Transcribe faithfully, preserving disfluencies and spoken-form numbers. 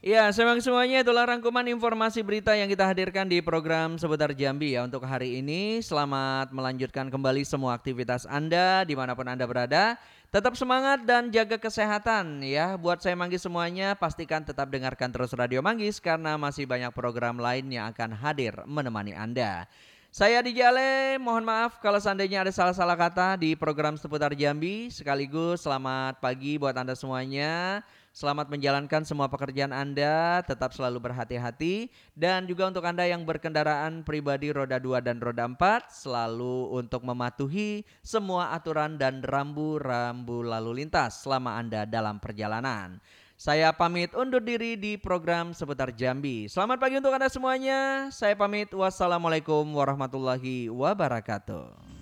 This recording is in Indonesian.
Ya, memang semuanya itulah rangkuman informasi berita yang kita hadirkan di program Seputar Jambi ya untuk hari ini. Selamat melanjutkan kembali semua aktivitas Anda dimanapun Anda berada. Tetap semangat dan jaga kesehatan ya. Buat saya Manggis semuanya, pastikan tetap dengarkan terus Radio Manggis karena masih banyak program lain yang akan hadir menemani Anda. Saya D J Ale, mohon maaf kalau seandainya ada salah-salah kata di program Seputar Jambi. Sekaligus selamat pagi buat Anda semuanya. Selamat menjalankan semua pekerjaan Anda, tetap selalu berhati-hati. Dan juga untuk Anda yang berkendaraan pribadi roda dua dan roda empat, selalu untuk mematuhi semua aturan dan rambu-rambu lalu lintas selama Anda dalam perjalanan. Saya pamit undur diri di program Seputar Jambi. Selamat pagi untuk Anda semuanya. Saya pamit. Wassalamualaikum warahmatullahi wabarakatuh.